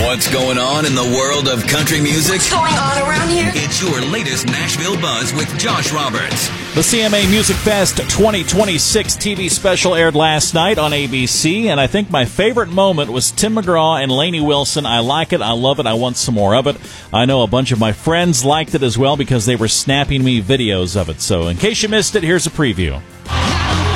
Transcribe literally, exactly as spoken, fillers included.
What's going on in the world of country music? What's going on around here? It's your latest Nashville Buzz with Josh Roberts. The C M A Music Fest twenty twenty-six T V special aired last night on A B C, and I think my favorite moment was Tim McGraw and Lainey Wilson. I like it, I love it, I want some more of it. I know a bunch of my friends liked it as well because they were snapping me videos of it. So in case you missed it, here's a preview.